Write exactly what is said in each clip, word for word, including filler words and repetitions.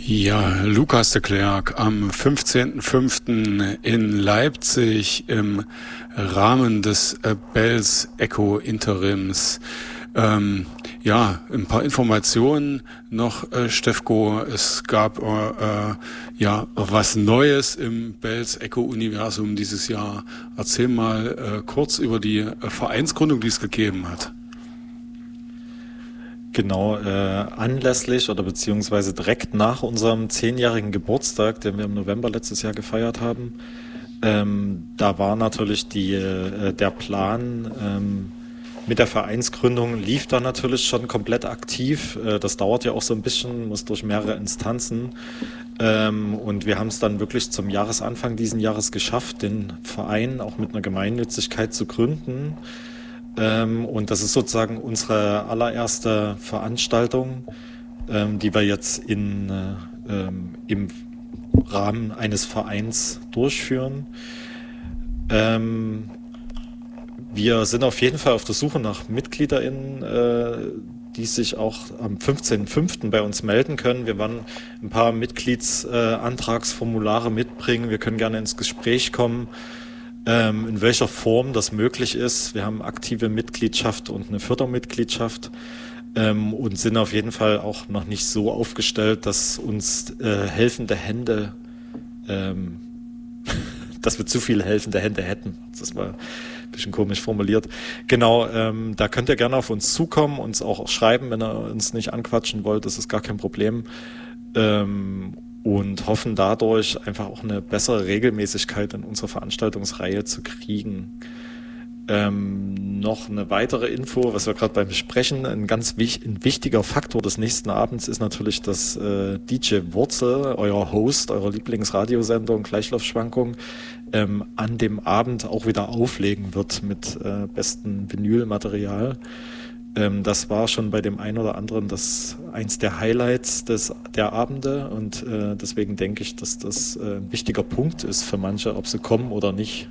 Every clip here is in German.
Ja, Lukas de Klerk am fünfzehnten fünften in Leipzig im Rahmen des äh, Bells Echo Interims. Ähm, ja, ein paar Informationen noch, äh, Stefko. Es gab äh, äh, ja was Neues im Bells Echo Universum dieses Jahr. Erzähl mal äh, kurz über die äh, Vereinsgründung, die es gegeben hat. Genau, äh, anlässlich oder beziehungsweise direkt nach unserem zehnjährigen Geburtstag, den wir im November letztes Jahr gefeiert haben, ähm, da war natürlich die, äh, der Plan ähm, mit der Vereinsgründung, lief da natürlich schon komplett aktiv. Äh, das dauert ja auch so ein bisschen, muss durch mehrere Instanzen. Ähm, und wir haben es dann wirklich zum Jahresanfang diesen Jahres geschafft, den Verein auch mit einer Gemeinnützigkeit zu gründen. Ähm, und das ist sozusagen unsere allererste Veranstaltung, ähm, die wir jetzt in, äh, ähm, im Rahmen eines Vereins durchführen. Ähm, wir sind auf jeden Fall auf der Suche nach MitgliederInnen, äh, die sich auch am fünfzehnten fünften bei uns melden können. Wir werden ein paar Mitgliedsantragsformulare mitbringen. Wir können gerne ins Gespräch kommen, Ähm, in welcher Form das möglich ist. Wir haben aktive Mitgliedschaft und eine Fördermitgliedschaft ähm, und sind auf jeden Fall auch noch nicht so aufgestellt, dass uns äh, helfende Hände, ähm, dass wir zu viele helfende Hände hätten. Das war ein bisschen komisch formuliert. Genau, ähm, da könnt ihr gerne auf uns zukommen, uns auch schreiben, wenn ihr uns nicht anquatschen wollt, das ist gar kein Problem. Ähm, und hoffen dadurch einfach auch eine bessere Regelmäßigkeit in unserer Veranstaltungsreihe zu kriegen. Ähm, noch eine weitere Info, was wir gerade beim Besprechen, ein ganz wich- ein wichtiger Faktor des nächsten Abends ist natürlich, dass äh, D J Wurzel, euer Host, eurer Lieblingsradiosendung Gleichlaufschwankung, ähm, an dem Abend auch wieder auflegen wird mit äh, bestem Vinylmaterial. Ähm, das war schon bei dem einen oder anderen das eins der Highlights des, der Abende und äh, deswegen denke ich, dass das äh, ein wichtiger Punkt ist für manche, ob sie kommen oder nicht.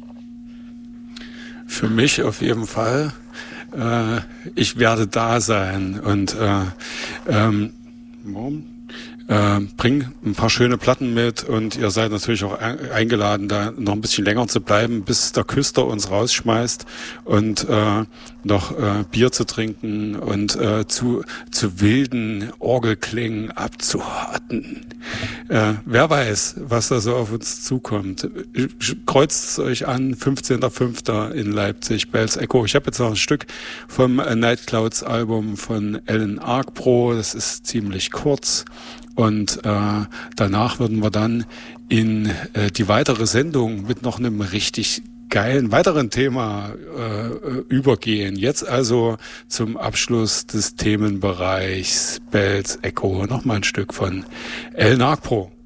Für mich auf jeden Fall. Äh, ich werde da sein und äh, ähm, äh, bring ein paar schöne Platten mit und ihr seid natürlich auch eingeladen, da noch ein bisschen länger zu bleiben, bis der Küster uns rausschmeißt und äh, noch äh, Bier zu trinken und äh, zu zu wilden Orgelklängen abzuwarten. Äh, wer weiß, was da so auf uns zukommt. Kreuzt es euch an, fünfzehnten fünften in Leipzig, Bells Echo. Ich habe jetzt noch ein Stück vom Night Clouds Album von Alan Arcbro, das ist ziemlich kurz. Und äh, danach würden wir dann in äh, die weitere Sendung mit noch einem richtig geilen weiteren Thema äh, übergehen. Jetzt also zum Abschluss des Themenbereichs Bells Echo nochmal ein Stück von El Nagpro.